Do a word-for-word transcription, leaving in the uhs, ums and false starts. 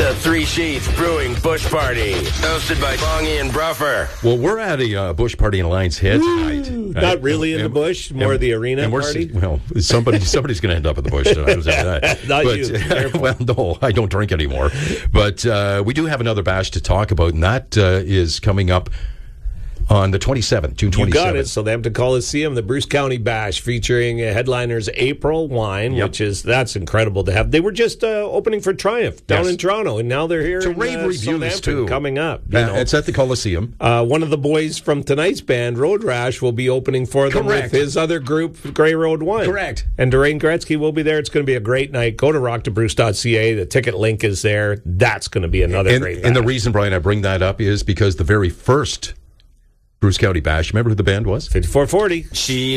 The Three Sheets Brewing Bush Party, hosted by Bongie and Bruffer. Well, we're at a uh, bush party in Lions Head tonight. Not right? really in and, the bush, more and, the arena and we're, party. Well, somebody somebody's going to end up in the bush tonight. I'll say that. Not but, you. Careful. Well, no, I don't drink anymore. But uh, we do have another bash to talk about, and that uh, is coming up on the twenty-seventh, June twenty-seventh. You got it. So the Hampton Coliseum, the Bruce County Bash, featuring uh, headliners April Wine, Yep. which is, that's incredible to have. They were just uh, opening for Triumph down Yes. in Toronto, and now they're here To in rave uh, reviews, Southampton too. coming up. You Uh, know. it's at the Coliseum. Uh, one of the boys from tonight's band, Road Rash, will be opening for them Correct. with his other group, Grey Road Wine. Correct. And Doreen Gretzky will be there. It's going to be a great night. Go to rock to bruce dot c a. The ticket link is there. That's going to be another And, great and the bash. reason, Brian, I bring that up is because the very first Bruce County Bash, remember who the band was? fifty-four forty. She